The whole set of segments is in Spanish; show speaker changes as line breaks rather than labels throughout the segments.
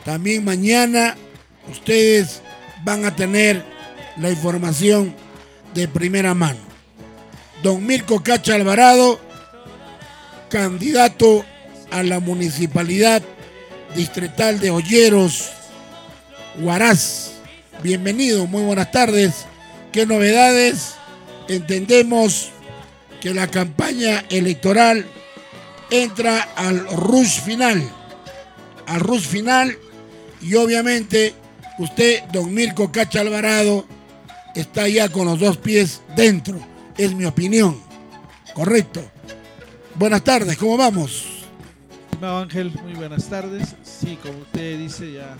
También mañana ustedes van a tener la información de primera mano. Don Mirko Cacha Alvarado, candidato a la Municipalidad Distrital de Olleros, Huaraz. Bienvenido, muy buenas tardes. ¿Qué novedades? Entendemos que la campaña electoral entra al rush final. Y obviamente usted, don Mirko Cacha Alvarado, está ya con los dos pies dentro. Es mi opinión. Correcto. Buenas tardes, ¿cómo vamos?
Estimado Ángel, muy buenas tardes. Sí, como usted dice, ya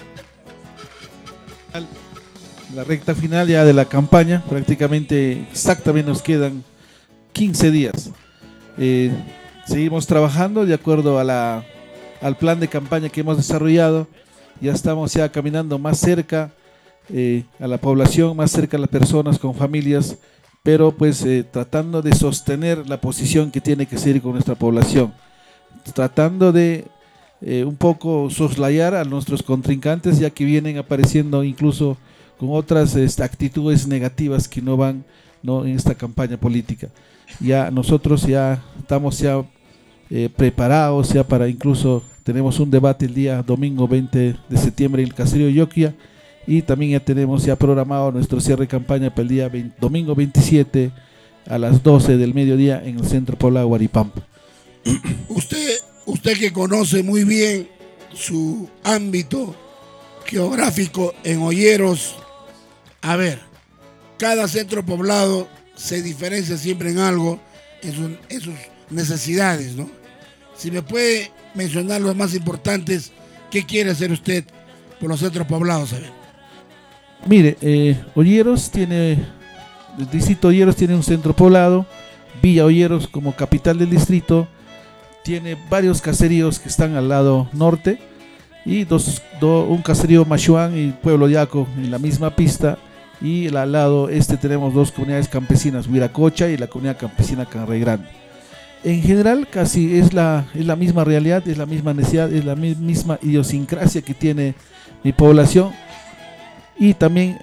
la recta final ya de la campaña, prácticamente exactamente nos quedan 15 días. Seguimos trabajando de acuerdo a al plan de campaña que hemos desarrollado. Ya estamos ya caminando más cerca a la población, más cerca a las personas con familias, pero pues tratando de sostener la posición que tiene que seguir con nuestra población, tratando de un poco soslayar a nuestros contrincantes, ya que vienen apareciendo incluso con otras actitudes negativas que no van en esta campaña política. Ya nosotros ya estamos preparados ya para, incluso tenemos un debate el día domingo 20 de septiembre en el caserío Yoquia, y también ya tenemos ya programado nuestro cierre de campaña para el día domingo 27 a las 12 del mediodía en el centro poblado Huaripampa.
Usted que conoce muy bien su ámbito geográfico en Olleros, a ver, cada centro poblado se diferencia siempre en algo, en sus necesidades, ¿no? Si me puede mencionar los más importantes, ¿qué quiere hacer usted por los centros poblados? A ver.
Mire, el distrito Olleros tiene un centro poblado, Villa Olleros como capital del distrito, tiene varios caseríos que están al lado norte, y un caserío Machuán y Pueblo Yaco en la misma pista, y al lado este tenemos dos comunidades campesinas, Huiracocha y la comunidad campesina Canrey Grande. En general casi es la misma realidad, es la misma necesidad, es la misma idiosincrasia que tiene mi población, y también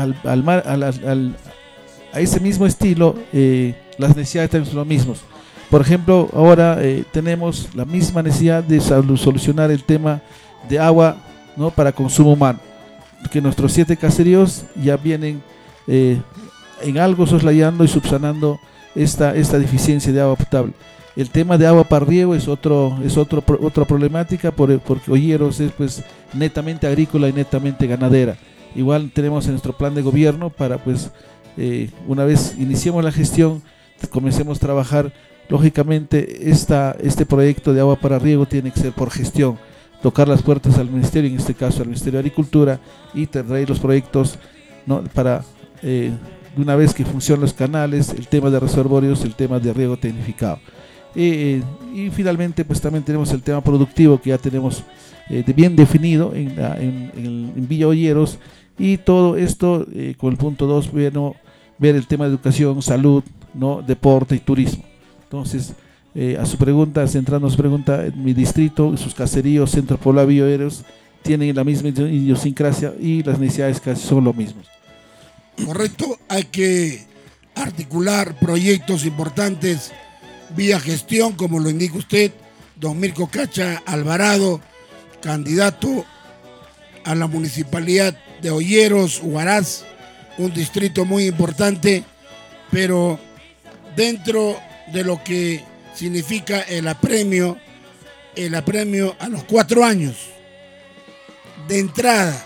a ese mismo estilo las necesidades también son las mismas. Por ejemplo, ahora tenemos la misma necesidad de solucionar el tema de agua, ¿no?, para consumo humano, que nuestros 7 caseríos ya vienen en algo soslayando y subsanando esta deficiencia de agua potable. El tema de agua para riego es otra problemática, porque Olleros es pues netamente agrícola y netamente ganadera. Igual tenemos en nuestro plan de gobierno para pues una vez iniciemos la gestión, comencemos a trabajar. Lógicamente este proyecto de agua para riego tiene que ser por gestión, tocar las puertas al ministerio, en este caso al Ministerio de Agricultura, y traer los proyectos, ¿no?, para una vez que funcionen los canales, el tema de reservorios, el tema de riego tecnificado. Y finalmente pues también tenemos el tema productivo que ya tenemos bien definido en Villa Olleros, y todo esto con el punto 2, bueno, ver el tema de educación, salud, ¿no?, deporte y turismo. Entonces, a su pregunta, centrando su pregunta, mi distrito, sus caseríos, centro poblado Villa Olleros, tienen la misma idiosincrasia y las necesidades casi son lo mismo.
Correcto, hay que articular proyectos importantes vía gestión, como lo indica usted, don Mirko Cacha Alvarado, candidato a la Municipalidad de Olleros, Huaraz, un distrito muy importante, pero dentro de lo que significa el apremio a los 4 años, de entrada,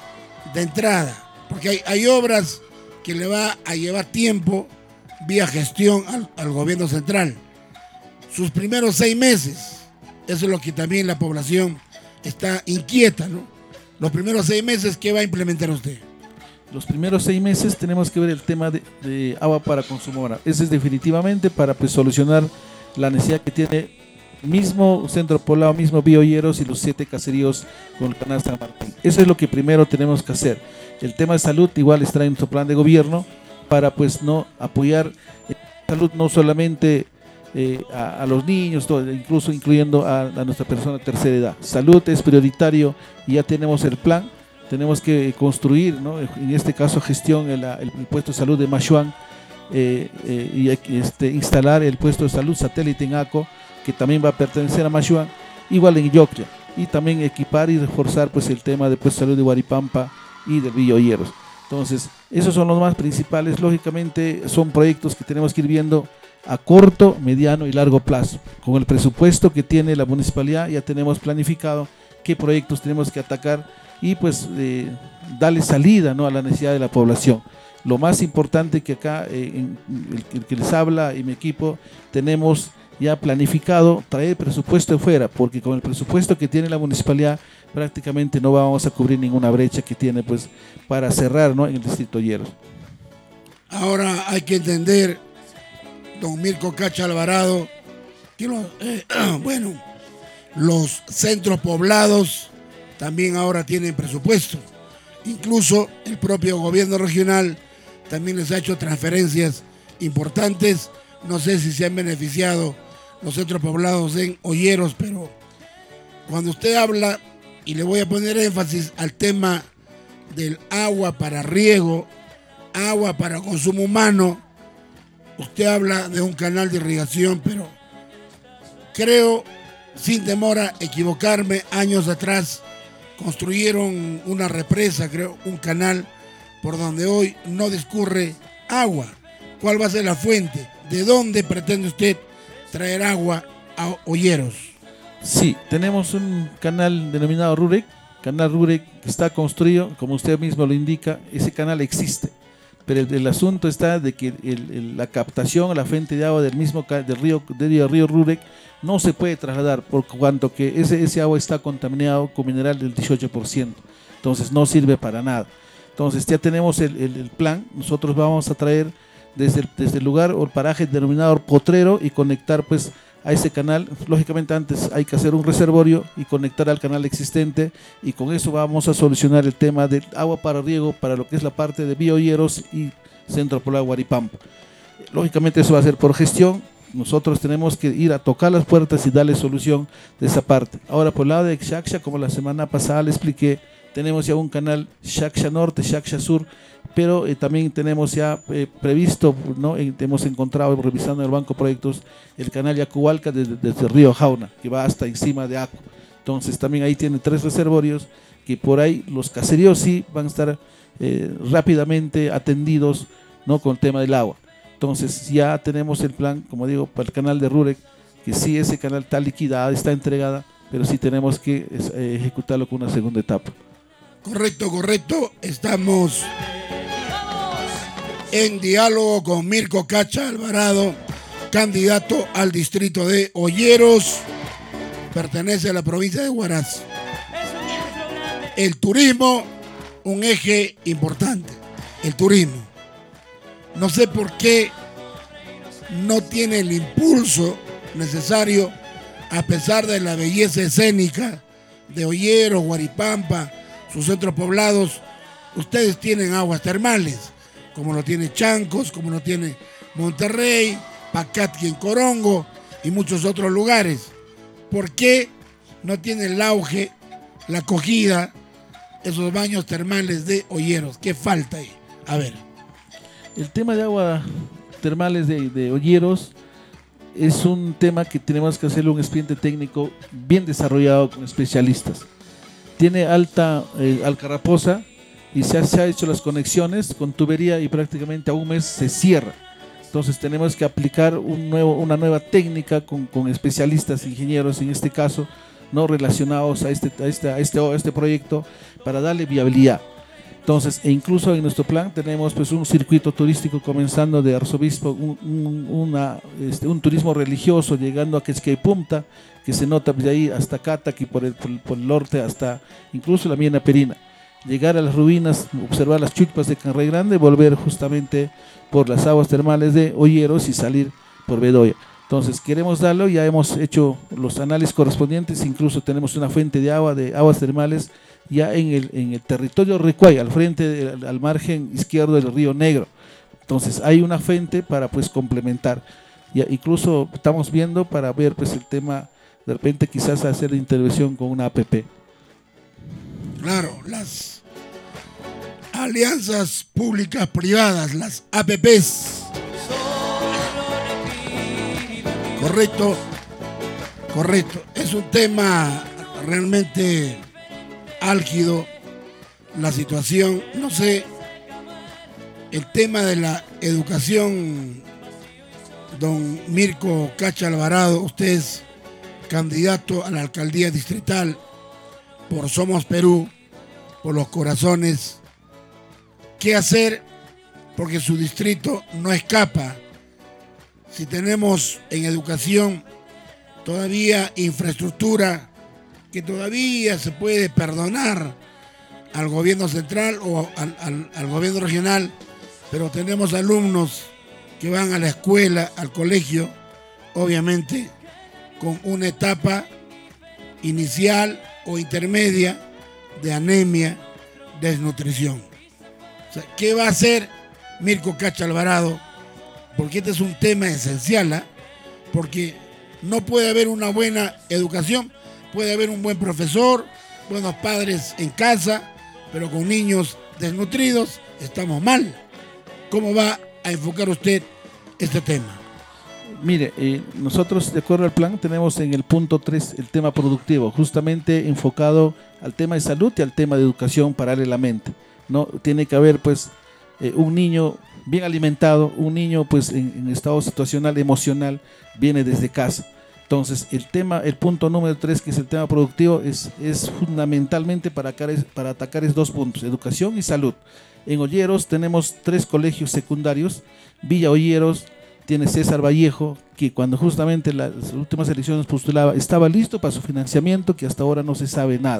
porque hay obras que le va a llevar tiempo vía gestión al gobierno central. Sus primeros 6 meses, eso es lo que también la población está inquieta, ¿no? Los primeros 6 meses, ¿qué va a implementar usted?
Los primeros 6 meses tenemos que ver el tema de agua para consumo humano. Ese es definitivamente para pues solucionar la necesidad que tiene mismo centro poblado, mismo Villa Olleros y los 7 caseríos con el canal San Martín. Eso es lo que primero tenemos que hacer. El tema de salud igual está en nuestro plan de gobierno para pues no apoyar salud, no solamente a los niños, todo, incluso incluyendo a nuestra persona de tercera edad. Salud es prioritario y ya tenemos el plan. Tenemos que construir, ¿no? En este caso gestión, el puesto de salud de Mashuán, y instalar el puesto de salud satélite en Aco, que también va a pertenecer a Mashuán, igual en Yoclia, y también equipar y reforzar pues el tema de puesto de salud de Huaripampa y del Villa Olleros. Entonces, esos son los más principales. Lógicamente son proyectos que tenemos que ir viendo a corto, mediano y largo plazo. Con el presupuesto que tiene la municipalidad ya tenemos planificado qué proyectos tenemos que atacar y pues darle salida, ¿no?, a la necesidad de la población. Lo más importante que acá, el que les habla y mi equipo, tenemos ya planificado traer presupuesto de fuera, porque con el presupuesto que tiene la municipalidad prácticamente no vamos a cubrir ninguna brecha que tiene pues para cerrar, ¿no?, en el distrito Olleros.
Ahora hay que entender, don Mirko Cacha Alvarado, que los centros poblados también ahora tienen presupuesto. Incluso el propio gobierno regional también les ha hecho transferencias importantes. No sé si se han beneficiado los centros poblados en Olleros, pero cuando usted habla, y le voy a poner énfasis al tema del agua para riego, agua para consumo humano, usted habla de un canal de irrigación, pero creo, sin temor a equivocarme, años atrás construyeron una represa, creo, un canal por donde hoy no discurre agua. ¿Cuál va a ser la fuente? ¿De dónde pretende usted traer agua a Olleros?
Sí, tenemos un canal denominado Rurec, canal Rurec que está construido, como usted mismo lo indica, ese canal existe, pero el asunto está de que la captación a la fuente de agua del mismo del río Rurec no se puede trasladar, por cuanto que ese agua está contaminado con mineral del 18%, entonces no sirve para nada. Entonces ya tenemos el plan. Nosotros vamos a traer desde el lugar o el paraje denominado Potrero y conectar pues a ese canal. Lógicamente antes hay que hacer un reservorio y conectar al canal existente, y con eso vamos a solucionar el tema del agua para riego para lo que es la parte de Villa Olleros y Centro Poblado Huaripampa. Lógicamente eso va a ser por gestión. Nosotros tenemos que ir a tocar las puertas y darle solución de esa parte. Ahora, por el lado de Xaxha, como la semana pasada le expliqué, tenemos ya un canal Xaxha Norte, Xaxha Sur, pero también tenemos ya previsto, ¿no? Hemos encontrado, revisando en el banco de proyectos, el canal Yacuhualca desde el río Jauna, que va hasta encima de Aco. Entonces también ahí tiene 3 reservorios, que por ahí los caseríos sí van a estar rápidamente atendidos, ¿no?, con el tema del agua. Entonces ya tenemos el plan, como digo, para el canal de Rurec, que sí, ese canal está liquidado, está entregada, pero sí tenemos que ejecutarlo con una segunda etapa.
Correcto. Estamos en diálogo con Mirko Cacha Alvarado, candidato al distrito de Olleros, pertenece a la provincia de Huaraz. El turismo, un eje importante, el turismo. No sé por qué no tiene el impulso necesario, a pesar de la belleza escénica de Olleros, Huaripampa, sus centros poblados. Ustedes tienen aguas termales, como lo tiene Chancos, como lo tiene Monterrey, Pacatqui en Corongo y muchos otros lugares. ¿Por qué no tiene el auge, la acogida, esos baños termales de Olleros? ¿Qué falta ahí? A ver.
El tema de agua termales de Olleros es un tema que tenemos que hacerle un expediente técnico bien desarrollado con especialistas. Tiene alta alcarraposa y se ha hecho las conexiones con tubería y prácticamente a un mes se cierra. Entonces tenemos que aplicar una nueva técnica con especialistas, ingenieros en este caso, no relacionados a este proyecto, para darle viabilidad. Entonces, incluso en nuestro plan tenemos pues un circuito turístico comenzando de Arzobispo, un turismo religioso llegando a Quezquaypunta, que se nota de ahí hasta Catac y por el norte hasta incluso la Miena Perina. Llegar a las ruinas, observar las chulpas de Canray Grande, volver justamente por las aguas termales de Olleros y salir por Bedoya. Entonces queremos darlo, ya hemos hecho los análisis correspondientes, incluso tenemos una fuente de aguas termales ya en el territorio Recuay, al frente, al margen izquierdo del río Negro. Entonces hay una fuente para pues complementar. Y incluso estamos viendo para ver pues el tema, de repente quizás hacer intervención con una APP.
Claro, las alianzas públicas privadas, las APPs. Correcto. Es un tema realmente álgido, la situación, no sé, el tema de la educación, don Mirko Cacha Alvarado, usted es candidato a la alcaldía distrital por Somos Perú, por Los Corazones. ¿Qué hacer? Porque su distrito no escapa. Si tenemos en educación todavía infraestructura que todavía se puede perdonar al gobierno central o al gobierno regional, pero tenemos alumnos que van a la escuela, al colegio, obviamente con una etapa inicial o intermedia de anemia, desnutrición. O sea, ¿qué va a hacer Mirko Cacha Alvarado? Porque este es un tema esencial, porque no puede haber una buena educación, puede haber un buen profesor, buenos padres en casa, pero con niños desnutridos estamos mal. ¿Cómo va a enfocar usted este tema?
Mire, nosotros de acuerdo al plan tenemos en el punto 3 el tema productivo, justamente enfocado al tema de salud y al tema de educación paralelamente, ¿no? Tiene que haber pues un niño bien alimentado, un niño pues en estado situacional, emocional, viene desde casa. Entonces el punto número 3, que es el tema productivo, es fundamentalmente para atacar esos dos puntos, educación y salud. En Olleros tenemos 3 colegios secundarios. Villa Olleros tiene César Vallejo, que cuando justamente las últimas elecciones postulaba, estaba listo para su financiamiento, que hasta ahora no se sabe nada.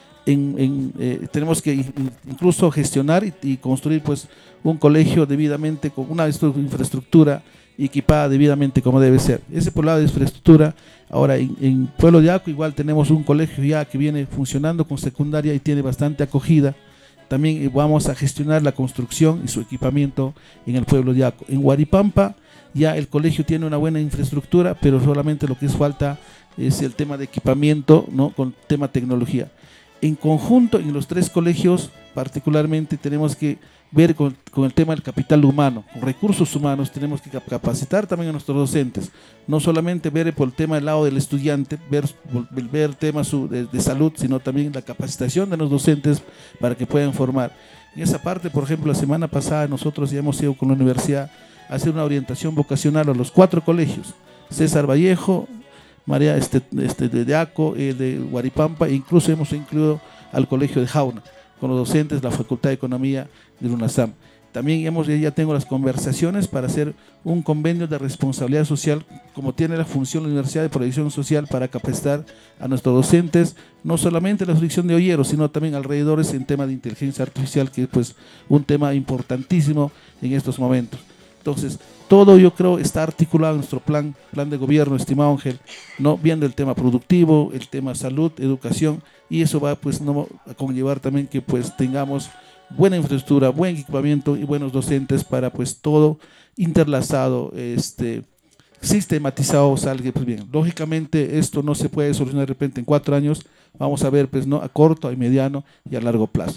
Tenemos que incluso gestionar y construir pues un colegio debidamente con una infraestructura equipada debidamente como debe ser. Ese por el lado de infraestructura. Ahora en Pueblo de Aco igual tenemos un colegio ya que viene funcionando con secundaria y tiene bastante acogida. También vamos a gestionar la construcción y su equipamiento en el pueblo de Aco. En Huaripampa ya el colegio tiene una buena infraestructura, pero solamente lo que es falta es el tema de equipamiento, ¿no? Con tema tecnología. En conjunto, en los 3 colegios particularmente tenemos que ver con el tema del capital humano, con recursos humanos. Tenemos que capacitar también a nuestros docentes, no solamente ver por el tema del lado del estudiante, ver temas de salud, sino también la capacitación de los docentes para que puedan formar. En esa parte, por ejemplo, la semana pasada nosotros ya hemos ido con la universidad a hacer una orientación vocacional a los 4 colegios, César Vallejo, María de Aco, de Huaripampa, e incluso hemos incluido al colegio de Jauna, con los docentes de la Facultad de Economía de UNASAM. También ya tengo las conversaciones para hacer un convenio de responsabilidad social, como tiene la función la Universidad de Proyección Social, para capacitar a nuestros docentes, no solamente en la jurisdicción de Olleros, sino también alrededores en tema de inteligencia artificial, que es pues un tema importantísimo en estos momentos. Entonces, todo yo creo está articulado en nuestro plan de gobierno, estimado Ángel, ¿no? Viendo el tema productivo, el tema salud, educación, y eso va pues no a conllevar también que pues tengamos buena infraestructura, buen equipamiento y buenos docentes para pues todo interlazado, sistematizado salga pues bien. Lógicamente esto no se puede solucionar de repente en 4 años, vamos a ver pues no a corto, a mediano y a largo plazo.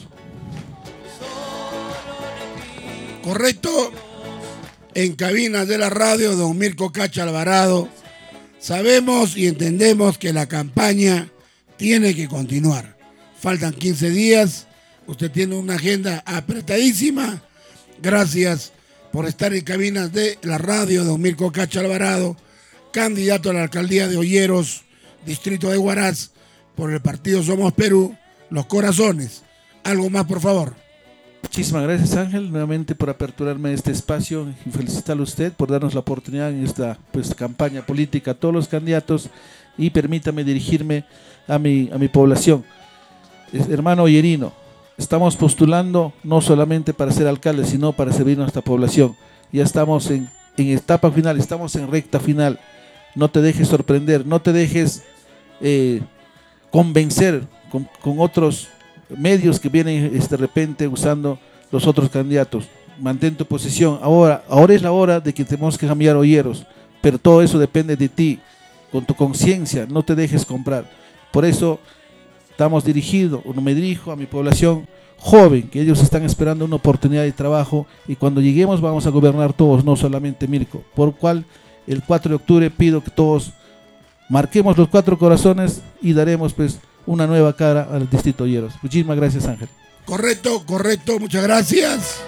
Correcto. En cabinas de la radio, don Mirko Cacha Alvarado, sabemos y entendemos que la campaña tiene que continuar. Faltan 15 días, usted tiene una agenda apretadísima. Gracias por estar en cabinas de la radio, don Mirko Cacha Alvarado, candidato a la alcaldía de Olleros, distrito de Huaraz, por el partido Somos Perú, Los Corazones. ¿Algo más, por favor?
Muchísimas gracias, Ángel, nuevamente por aperturarme este espacio y felicitarle a usted por darnos la oportunidad en esta pues campaña política a todos los candidatos, y permítame dirigirme a mi población. Hermano ollerino, estamos postulando no solamente para ser alcalde, sino para servir a nuestra población. Ya estamos en etapa final, estamos en recta final. No te dejes sorprender, no te dejes convencer con otros medios que vienen de repente usando los otros candidatos. Mantén tu posición. Ahora es la hora de que tenemos que cambiar Olleros. pero todo eso depende de ti, con tu conciencia, no te dejes comprar. Por eso me dirijo a mi población joven, que ellos están esperando una oportunidad de trabajo, y cuando lleguemos vamos a gobernar todos, no solamente Mirko. Por cual el 4 de octubre pido que todos marquemos los 4 corazones y daremos pues una nueva cara al distrito Olleros. Muchísimas gracias, Ángel.
Correcto, muchas gracias.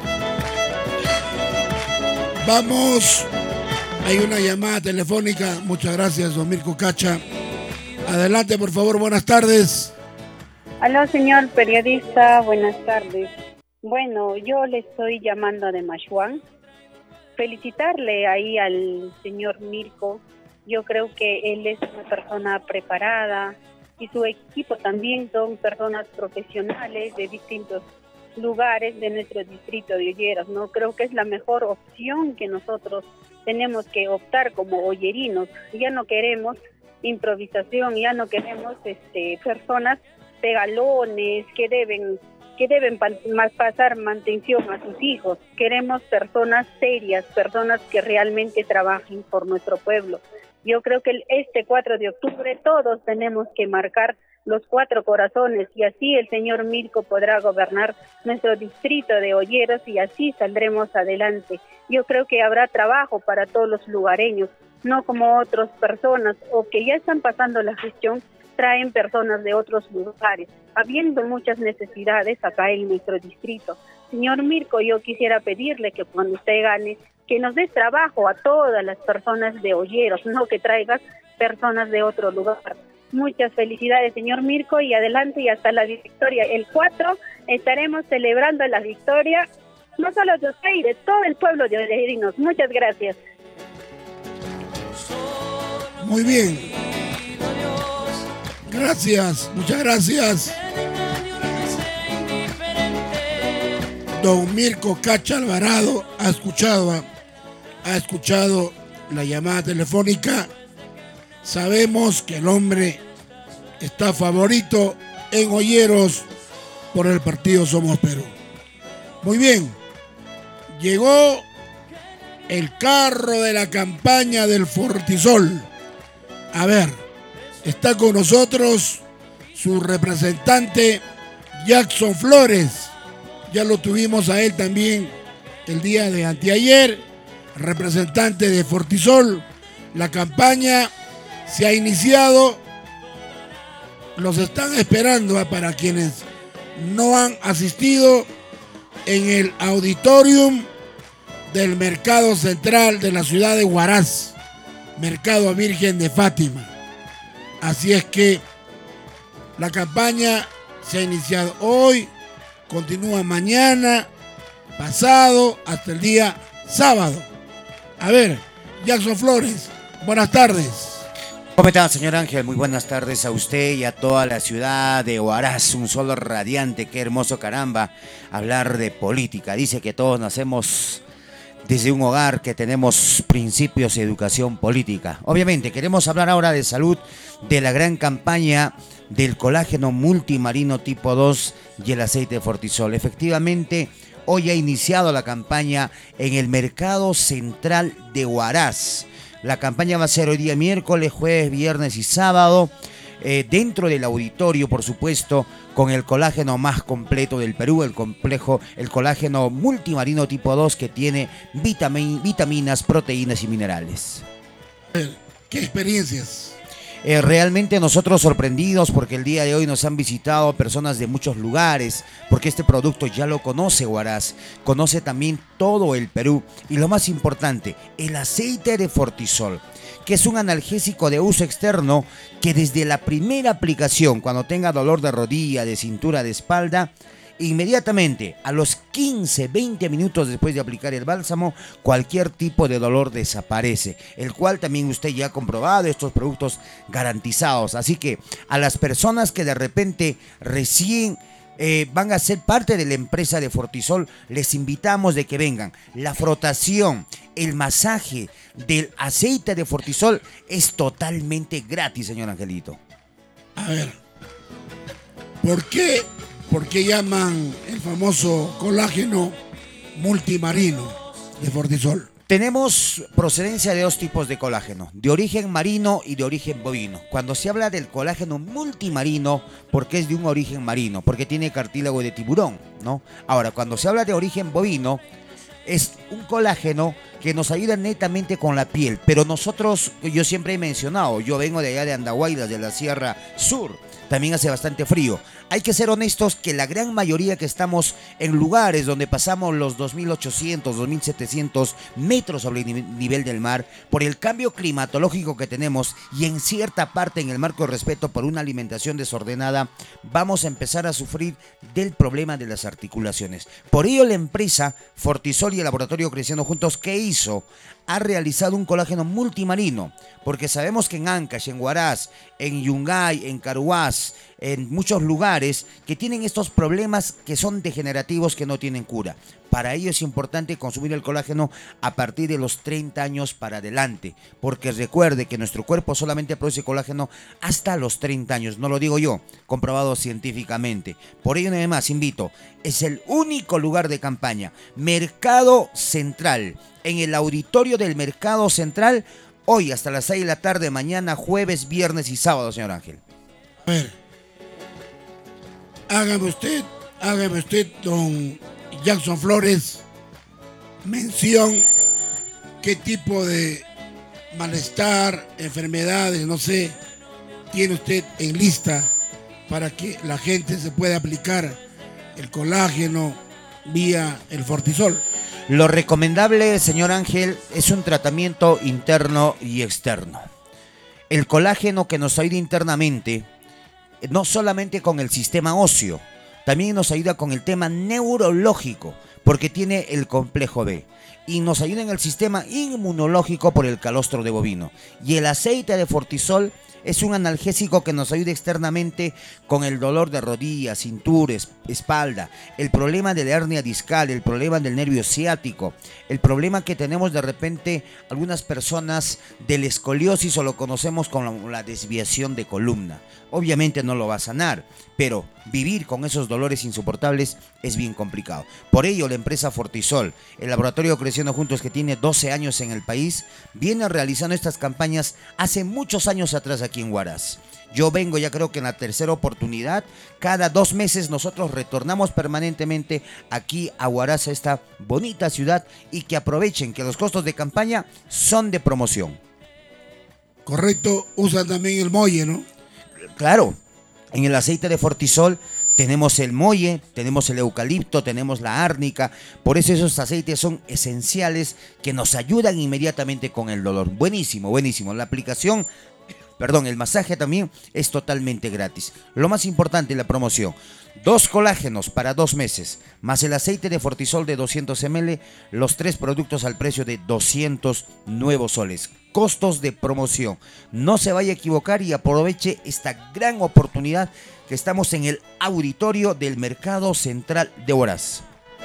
Vamos, hay una llamada telefónica. Muchas gracias, don Mirko Cacha. Adelante, por favor, buenas tardes.
Aló, señor periodista, buenas tardes. Bueno, yo le estoy llamando de Mashuán. Felicitarle ahí al señor Mirko. Yo creo que él es una persona preparada y su equipo también son personas profesionales de distintos lugares de nuestro distrito de Olleros, ¿no? Creo que es la mejor opción que nosotros tenemos que optar como ollerinos. Ya no queremos improvisación, ya no queremos personas pegalones que deben pasar mantención a sus hijos. Queremos personas serias, personas que realmente trabajen por nuestro pueblo. Yo creo que este 4 de octubre todos tenemos que marcar los 4 corazones y así el señor Mirko podrá gobernar nuestro distrito de Olleros y así saldremos adelante. Yo creo que habrá trabajo para todos los lugareños, no como otras personas o que ya están pasando la gestión, traen personas de otros lugares, habiendo muchas necesidades acá en nuestro distrito. Señor Mirko, yo quisiera pedirle que cuando usted gane, que nos des trabajo a todas las personas de Olleros, no que traigas personas de otro lugar. Muchas felicidades, señor Mirko, y adelante y hasta la victoria. El 4 estaremos celebrando la victoria, no solo de usted y de todo el pueblo de Ollerinos. Muchas gracias.
Muy bien. Gracias, muchas gracias. Don Mirko Cacha Alvarado ha escuchado la llamada telefónica. Sabemos que el hombre está favorito en Olleros por el partido Somos Perú. Muy bien, llegó el carro de la campaña del Fortisol. A ver, está con nosotros su representante Jackson Flores. Ya lo tuvimos a él también el día de anteayer, representante de Fortisol. La campaña se ha iniciado, los están esperando para quienes no han asistido en el auditorium del Mercado Central de la ciudad de Huaraz, Mercado Virgen de Fátima. Así es que la campaña se ha iniciado hoy, continúa mañana, pasado, hasta el día sábado. A ver, Jackson Flores, buenas tardes.
¿Cómo está, señor Ángel? Muy buenas tardes a usted y a toda la ciudad de Huaraz. Un sol radiante, qué hermoso, caramba, hablar de política. Dice que todos nacemos desde un hogar que tenemos principios de educación política. Obviamente, queremos hablar ahora de salud, de la gran campaña del colágeno multimarino tipo 2 y el aceite de Fortisol. Efectivamente, hoy ha iniciado la campaña en el Mercado Central de Huaraz. La campaña va a ser hoy día miércoles, jueves, viernes y sábado, dentro del auditorio, por supuesto, con el colágeno más completo del Perú, el colágeno multimarino tipo 2 que tiene vitaminas, proteínas y minerales.
¿Qué experiencias?
Realmente nosotros sorprendidos porque el día de hoy nos han visitado personas de muchos lugares, porque este producto ya lo conoce Huaraz, conoce también todo el Perú y lo más importante, el aceite de Fortisol, que es un analgésico de uso externo que desde la primera aplicación, cuando tenga dolor de rodilla, de cintura, de espalda, inmediatamente, a los 15-20 minutos después de aplicar el bálsamo, cualquier tipo de dolor desaparece, el cual también usted ya ha comprobado, estos productos garantizados. Así que a las personas que de repente recién van a ser parte de la empresa de Fortisol, les invitamos de que vengan. La frotación, el masaje del aceite de Fortisol es totalmente gratis, señor Angelito.
A ver, ¿por qué llaman el famoso colágeno multimarino de Fortisol?
Tenemos procedencia de dos tipos de colágeno, de origen marino y de origen bovino. Cuando se habla del colágeno multimarino, porque es de un origen marino, porque tiene cartílago de tiburón, ¿no? Ahora, cuando se habla de origen bovino, es un colágeno que nos ayuda netamente con la piel, pero nosotros, yo siempre he mencionado, yo vengo de allá de Andahuaylas, de la Sierra Sur, también hace bastante frío. Hay que ser honestos que la gran mayoría que estamos en lugares donde pasamos los 2.800, 2.700 metros sobre el nivel del mar, por el cambio climatológico que tenemos y en cierta parte en el marco de respeto por una alimentación desordenada, vamos a empezar a sufrir del problema de las articulaciones. Por ello la empresa Fortisol y el laboratorio Creciendo Juntos, ¿qué hizo? Ha realizado un colágeno multimarino, porque sabemos que en Ancash, en Huaraz, en Yungay, en Carhuaz, en muchos lugares que tienen estos problemas que son degenerativos, que no tienen cura. Para ello es importante consumir el colágeno a partir de los 30 años para adelante, porque recuerde que nuestro cuerpo solamente produce colágeno hasta los 30 años, no lo digo yo, comprobado científicamente. Por ello, además, invito, es el único lugar de campaña, Mercado Central, en el auditorio del Mercado Central, hoy hasta las 6 de la tarde, mañana, jueves, viernes y sábado, señor Ángel.
A ver, hágame usted, don Jackson Flores, mención qué tipo de malestar, enfermedades, no sé, tiene usted en lista para que la gente se pueda aplicar el colágeno vía el Fortisol.
Lo recomendable, señor Ángel, es un tratamiento interno y externo. El colágeno que nos ayuda internamente, no solamente con el sistema óseo, también nos ayuda con el tema neurológico, porque tiene el complejo B. Y nos ayuda en el sistema inmunológico por el calostro de bovino. Y el aceite de Fortisol es un analgésico que nos ayuda externamente con el dolor de rodillas, cintura, espalda, el problema de la hernia discal, el problema del nervio ciático, el problema que tenemos de repente algunas personas del escoliosis o lo conocemos como la desviación de columna. Obviamente no lo va a sanar, pero vivir con esos dolores insoportables es bien complicado. Por ello, la empresa Fortisol, el laboratorio Creciendo Juntos, que tiene 12 años en el país, viene realizando estas campañas hace muchos años atrás aquí en Huaraz. Yo vengo ya creo que en la tercera oportunidad. Cada 2 meses nosotros retornamos permanentemente aquí a Huaraz, a esta bonita ciudad, y que aprovechen que los costos de campaña son de promoción.
Correcto, usan también el molle, ¿no?
Claro, en el aceite de Fortisol tenemos el molle, tenemos el eucalipto, tenemos la árnica. Por eso esos aceites son esenciales que nos ayudan inmediatamente con el dolor. Buenísimo, buenísimo. La aplicación, el masaje también es totalmente gratis. Lo más importante, la promoción. 2 colágenos para 2 meses, más el aceite de Fortisol de 200 ml, los 3 productos al precio de 200 nuevos soles. Costos de promoción. No se vaya a equivocar y aproveche esta gran oportunidad que estamos en el auditorio del Mercado Central de Huaraz.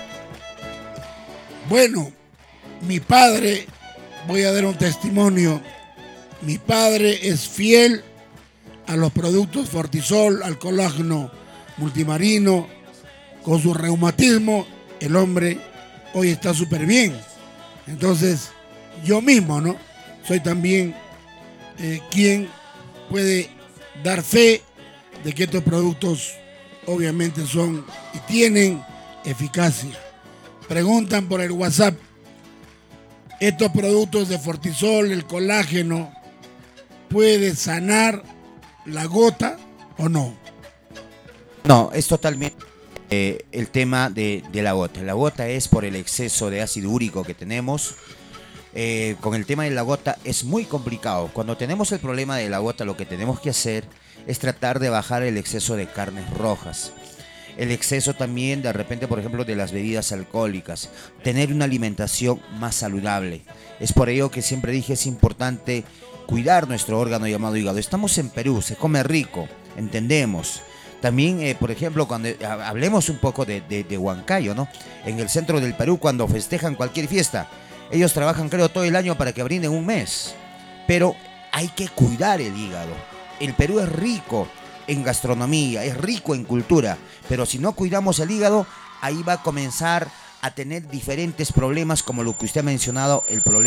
Bueno, mi padre, voy a dar un testimonio. Mi padre es fiel a los productos Fortisol, al colágeno multimarino. Con su reumatismo, el hombre hoy está súper bien. Entonces, yo mismo, ¿no? Soy también quien puede dar fe de que estos productos obviamente son y tienen eficacia. Preguntan por el WhatsApp, ¿estos productos de Fortisol, el colágeno, puede sanar la gota o no?
No, es totalmente el tema de la gota. La gota es por el exceso de ácido úrico que tenemos. Con el tema de la gota es muy complicado. Cuando tenemos el problema de la gota, lo que tenemos que hacer es tratar de bajar el exceso de carnes rojas. El exceso también, de repente, por ejemplo, de las bebidas alcohólicas. Tener una alimentación más saludable. Es por ello que siempre dije, es importante cuidar nuestro órgano llamado hígado. Estamos en Perú, se come rico, entendemos. También, por ejemplo, cuando hablemos un poco de Huancayo, ¿no? En el centro del Perú, cuando festejan cualquier fiesta, ellos trabajan, creo, todo el año para que brinden un mes. Pero hay que cuidar el hígado. El Perú es rico en gastronomía, es rico en cultura, pero si no cuidamos el hígado, ahí va a comenzar a tener diferentes problemas, como lo que usted ha mencionado, el problema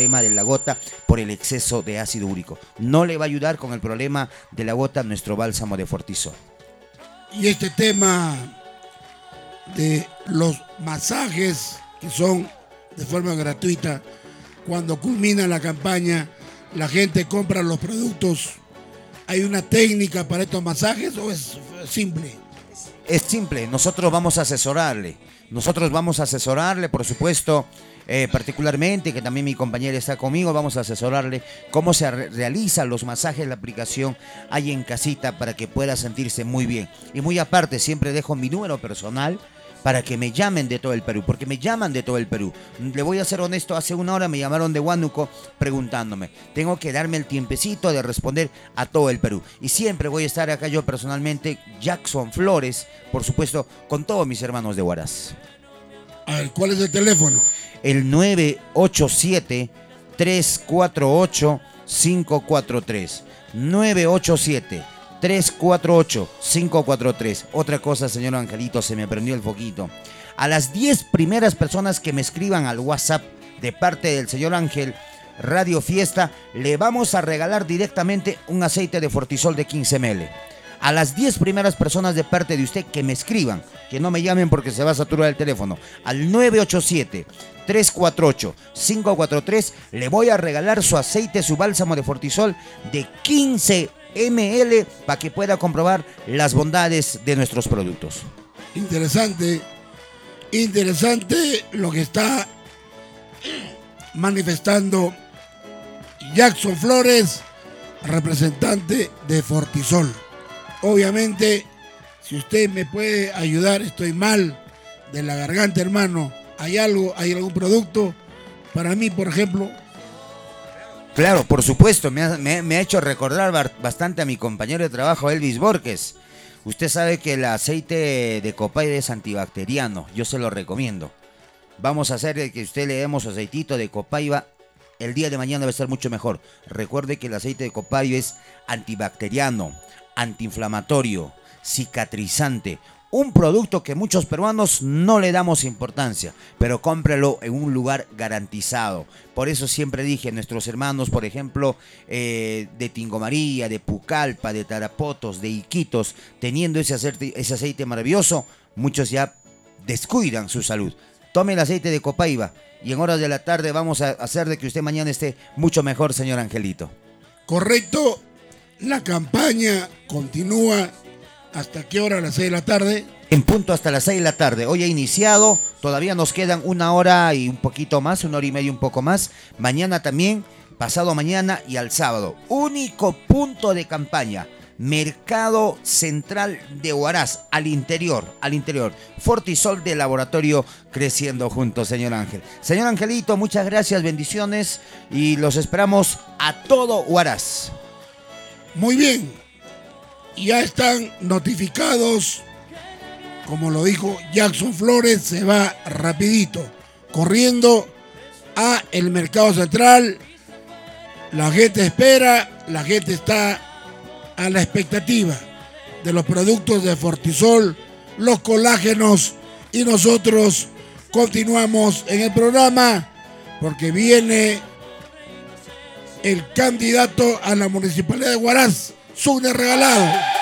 gota por el exceso de ácido úrico. No le va a ayudar con el problema de la gota nuestro bálsamo de Fortisol.
Y este tema de los masajes que son de forma gratuita, cuando culmina la campaña, la gente compra los productos. ¿Hay una técnica para estos masajes o es simple?
Es simple, nosotros vamos a asesorarle. Por supuesto, particularmente, que también mi compañera está conmigo, vamos a asesorarle cómo se realizan los masajes, la aplicación ahí en casita para que pueda sentirse muy bien. Y muy aparte, siempre dejo mi número personal para que me llamen de todo el Perú, porque me llaman de todo el Perú. Le voy a ser honesto, hace una hora me llamaron de Huánuco preguntándome. Tengo que darme el tiempecito de responder a todo el Perú. Y siempre voy a estar acá yo personalmente, Jackson Flores, por supuesto, con todos mis hermanos de Huaraz.
A ver, ¿cuál es el teléfono?
El 987-348-543. 987-348-543. Otra cosa, señor Angelito, se me prendió el foquito. A las 10 primeras personas que me escriban al WhatsApp de parte del señor Ángel Radio Fiesta, le vamos a regalar directamente un aceite de Fortisol de 15 ml. A las 10 primeras personas de parte de usted que me escriban, que no me llamen porque se va a saturar el teléfono, al 987-348-543, le voy a regalar su aceite, su bálsamo de Fortisol de 15 ml para que pueda comprobar las bondades de nuestros productos.
Interesante lo que está manifestando Jackson Flores, representante de Fortisol. Obviamente, si usted me puede ayudar, estoy mal de la garganta, hermano. ¿Hay algún producto? Para mí, por ejemplo.
Claro, por supuesto, me ha hecho recordar bastante a mi compañero de trabajo, Elvis Borges. Usted sabe que el aceite de copaiba es antibacteriano, yo se lo recomiendo. Vamos a hacer que usted le demos su aceitito de copaiba, el día de mañana va a estar mucho mejor. Recuerde que el aceite de copaiba es antibacteriano, antiinflamatorio, cicatrizante. Un producto que muchos peruanos no le damos importancia, pero cómprelo en un lugar garantizado. Por eso siempre dije, nuestros hermanos, por ejemplo, de Tingomaría, de Pucallpa, de Tarapotos, de Iquitos, teniendo ese aceite maravilloso, muchos ya descuidan su salud. Tome el aceite de copaiba y en horas de la tarde vamos a hacer de que usted mañana esté mucho mejor, señor Angelito.
Correcto, la campaña continúa. ¿Hasta qué hora? ¿A las 6 de la tarde?
En punto hasta las 6 de la tarde. Hoy ha iniciado, todavía nos quedan una hora y un poquito más, una hora y media, un poco más. Mañana también, pasado mañana y al sábado. Único punto de campaña. Mercado Central de Huaraz, al interior. Fortisol de Laboratorio, creciendo juntos, señor Ángel. Señor Angelito, muchas gracias, bendiciones y los esperamos a todo Huaraz.
Muy bien. Ya están notificados, como lo dijo Jackson Flores, se va rapidito, corriendo a el Mercado Central. La gente espera, la gente está a la expectativa de los productos de Fortisol, los colágenos, y nosotros continuamos en el programa porque viene el candidato a la Municipalidad de Huaraz, Sune Regalado.